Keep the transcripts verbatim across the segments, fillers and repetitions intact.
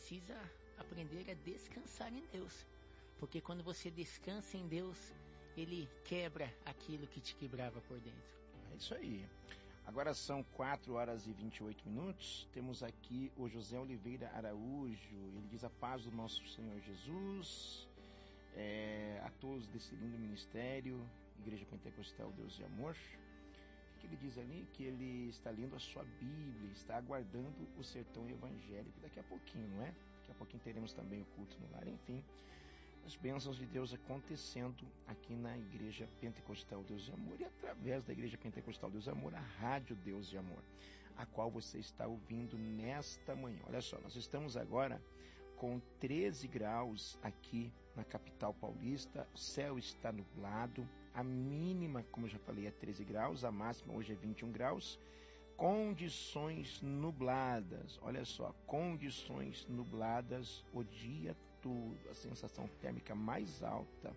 precisa aprender a descansar em Deus. Porque quando você descansa em Deus, Ele quebra aquilo que te quebrava por dentro. É isso aí. Agora são quatro horas e vinte e oito minutos. Temos aqui o José Oliveira Araújo. Ele diz: a paz do nosso Senhor Jesus, é, a todos desse lindo ministério, Igreja Pentecostal Deus de Amor. O que ele diz ali? Que ele está lendo a sua Bíblia, está aguardando o sertão evangélico daqui a pouquinho, não é? Daqui a pouquinho teremos também o culto no lar, enfim. As bênçãos de Deus acontecendo aqui na Igreja Pentecostal Deus de Amor e através da Igreja Pentecostal Deus de Amor, a Rádio Deus de Amor, a qual você está ouvindo nesta manhã. Olha só, nós estamos agora com treze graus aqui na capital paulista, o céu está nublado, a mínima, como eu já falei, é treze graus, a máxima hoje é vinte e um graus, condições nubladas, olha só, condições nubladas o dia todo, a sensação térmica mais alta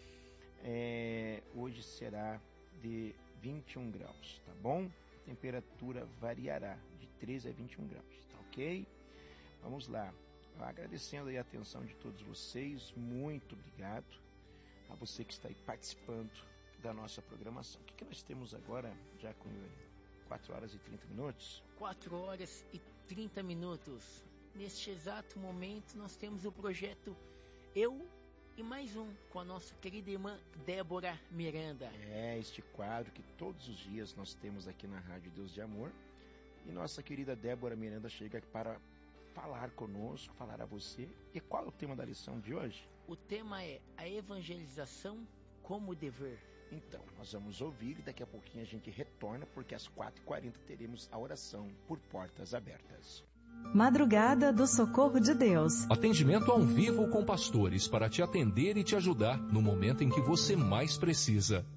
é, hoje será de vinte e um graus, tá bom? A temperatura variará de treze a vinte e um graus, tá ok? Vamos lá, agradecendo aí a atenção de todos vocês, muito obrigado a você que está aí participando da nossa programação. O que, que nós temos agora, já com quatro horas e trinta minutos? quatro horas e trinta minutos. Neste exato momento nós temos o projeto Eu e Mais Um, com a nossa querida irmã Débora Miranda. É, este quadro que todos os dias nós temos aqui na Rádio Deus de Amor. E nossa querida Débora Miranda chega para falar conosco, falar a você. E qual é o tema da lição de hoje? O tema é a evangelização como dever. Então, nós vamos ouvir e daqui a pouquinho a gente retorna, porque às quatro e quarenta teremos a oração por portas abertas. Madrugada do Socorro de Deus. Atendimento ao vivo com pastores para te atender e te ajudar no momento em que você mais precisa.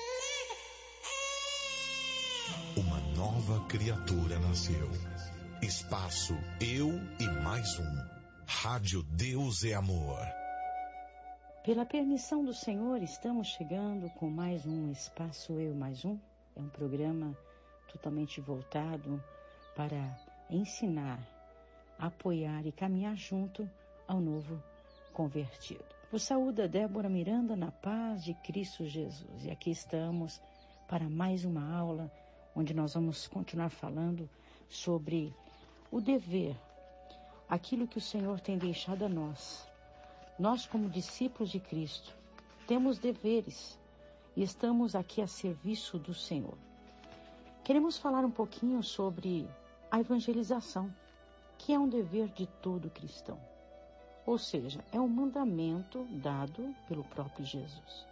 Uma nova criatura nasceu. Espaço Eu e Mais Um. Rádio Deus é Amor. Pela permissão do Senhor, estamos chegando com mais um Espaço Eu Mais Um. É um programa totalmente voltado para ensinar, apoiar e caminhar junto ao novo convertido. Vos saúda Débora Miranda na paz de Cristo Jesus. E aqui estamos para mais uma aula, onde nós vamos continuar falando sobre o dever, aquilo que o Senhor tem deixado a nós. Nós, como discípulos de Cristo, temos deveres e estamos aqui a serviço do Senhor. Queremos falar um pouquinho sobre a evangelização, que é um dever de todo cristão. Ou seja, é um mandamento dado pelo próprio Jesus.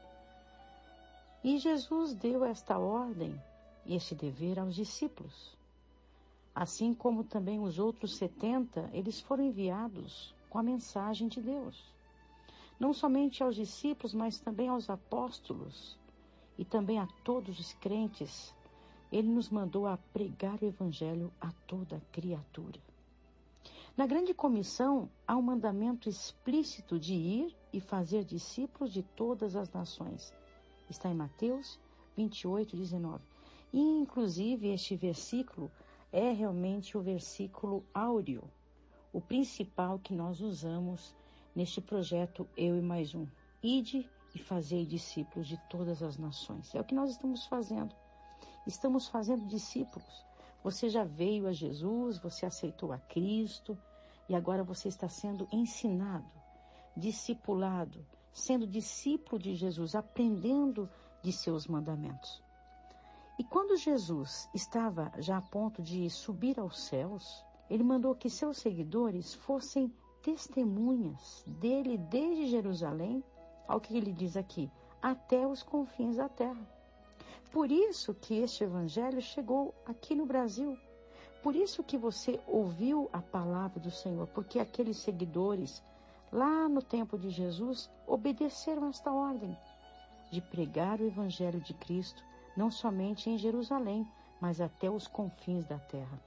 E Jesus deu esta ordem e este dever aos discípulos. Assim como também os outros setenta, eles foram enviados com a mensagem de Deus. Não somente aos discípulos, mas também aos apóstolos e também a todos os crentes. Ele nos mandou a pregar o evangelho a toda criatura. Na grande comissão, há um mandamento explícito de ir e fazer discípulos de todas as nações. Está em Mateus vinte e oito, dezenove. E, inclusive, este versículo é realmente o versículo áureo, o principal que nós usamos neste projeto Eu e Mais Um. Ide e fazei discípulos de todas as nações. É o que nós estamos fazendo. Estamos fazendo discípulos. Você já veio a Jesus, você aceitou a Cristo e agora você está sendo ensinado, discipulado, sendo discípulo de Jesus, aprendendo de seus mandamentos. E quando Jesus estava já a ponto de subir aos céus, ele mandou que seus seguidores fossem testemunhas dele desde Jerusalém, ao que ele diz aqui, até os confins da terra. Por isso que este evangelho chegou aqui no Brasil. Por isso que você ouviu a palavra do Senhor, porque aqueles seguidores, lá no tempo de Jesus, obedeceram esta ordem de pregar o evangelho de Cristo, não somente em Jerusalém, mas até os confins da terra.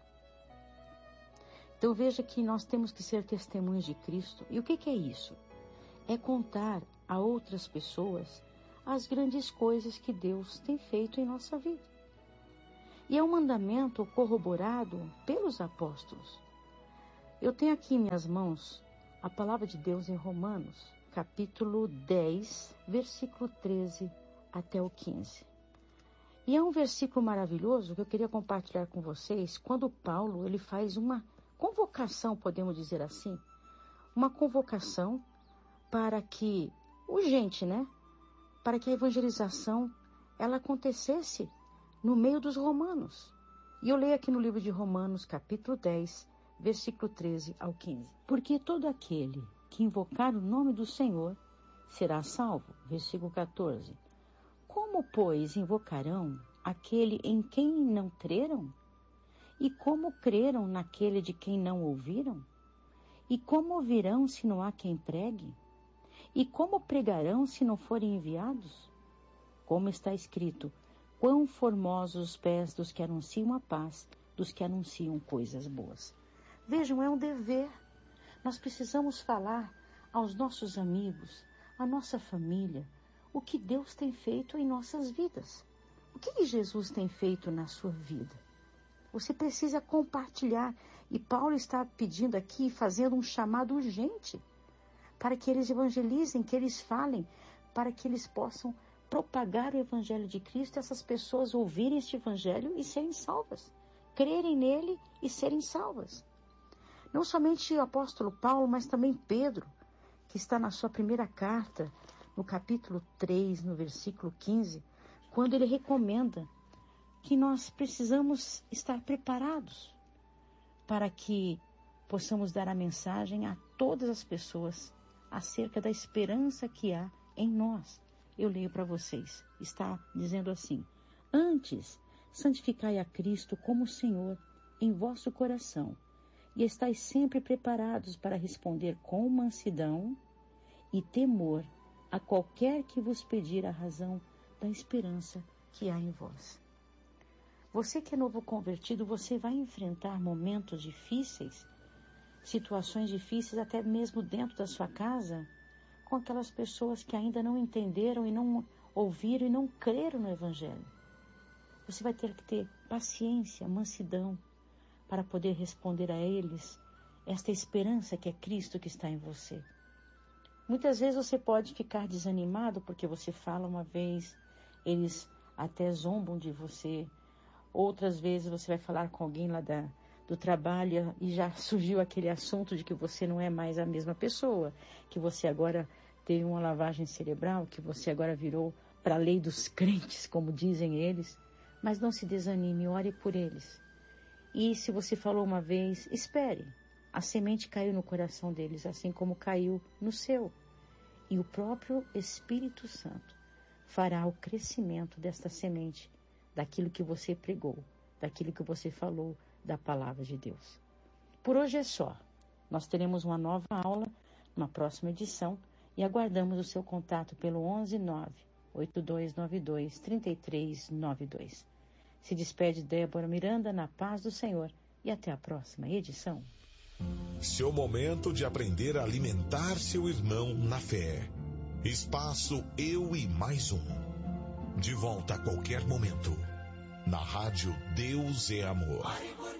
Então veja que nós temos que ser testemunhas de Cristo. E o que, que é isso? É contar a outras pessoas as grandes coisas que Deus tem feito em nossa vida. E é um mandamento corroborado pelos apóstolos. Eu tenho aqui em minhas mãos a palavra de Deus em Romanos, capítulo dez, versículo treze até o quinze. E é um versículo maravilhoso que eu queria compartilhar com vocês, quando Paulo ele faz uma convocação, podemos dizer assim, uma convocação para que, urgente, né? Para que a evangelização ela acontecesse no meio dos romanos. E eu leio aqui no livro de Romanos, capítulo dez, versículo treze ao quinze. Porque todo aquele que invocar o nome do Senhor será salvo. Versículo quatorze. Como, pois, invocarão aquele em quem não creram? E como creram naquele de quem não ouviram? E como ouvirão se não há quem pregue? E como pregarão se não forem enviados? Como está escrito, quão formosos os pés dos que anunciam a paz, dos que anunciam coisas boas. Vejam, é um dever. Nós precisamos falar aos nossos amigos, à nossa família, o que Deus tem feito em nossas vidas. O que Jesus tem feito na sua vida? Você precisa compartilhar. E Paulo está pedindo aqui, fazendo um chamado urgente, para que eles evangelizem, que eles falem, para que eles possam propagar o Evangelho de Cristo, essas pessoas ouvirem este Evangelho e serem salvas, crerem nele e serem salvas. Não somente o apóstolo Paulo, mas também Pedro, que está na sua primeira carta, no capítulo três, no versículo quinze, quando ele recomenda que nós precisamos estar preparados para que possamos dar a mensagem a todas as pessoas acerca da esperança que há em nós. Eu leio para vocês, está dizendo assim: antes, santificai a Cristo como Senhor em vosso coração, e estais sempre preparados para responder com mansidão e temor a qualquer que vos pedir a razão da esperança que há em vós. Você que é novo convertido, você vai enfrentar momentos difíceis, situações difíceis até mesmo dentro da sua casa, com aquelas pessoas que ainda não entenderam e não ouviram e não creram no Evangelho. Você vai ter que ter paciência, mansidão, para poder responder a eles esta esperança que é Cristo que está em você. Muitas vezes você pode ficar desanimado porque você fala uma vez, eles até zombam de você. Outras vezes você vai falar com alguém lá da, do trabalho e já surgiu aquele assunto de que você não é mais a mesma pessoa, que você agora teve uma lavagem cerebral, que você agora virou para a lei dos crentes, como dizem eles. Mas não se desanime, ore por eles. E se você falou uma vez, espere. A semente caiu no coração deles, assim como caiu no seu. E o próprio Espírito Santo fará o crescimento desta semente, daquilo que você pregou, daquilo que você falou, da palavra de Deus. Por hoje é só. Nós teremos uma nova aula, uma próxima edição, e aguardamos o seu contato pelo onze nove oito dois nove dois três três nove dois. Se despede Débora Miranda na paz do Senhor e até a próxima edição. Seu momento de aprender a alimentar seu irmão na fé. Espaço Eu e Mais Um. De volta a qualquer momento. Na rádio Deus é Amor.